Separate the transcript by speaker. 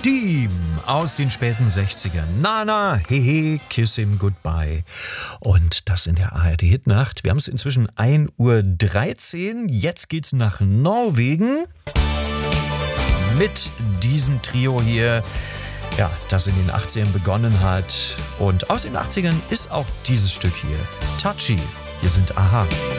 Speaker 1: Steam aus den späten 60ern. Nana, hehe, kiss him goodbye. Und das in der ARD-Hitnacht. Wir haben es inzwischen 1:13 Uhr. Jetzt geht's nach Norwegen mit diesem Trio hier, ja, das in den 80ern begonnen hat. Und aus den 80ern ist auch dieses Stück hier. Touchy. Hier sind Aha.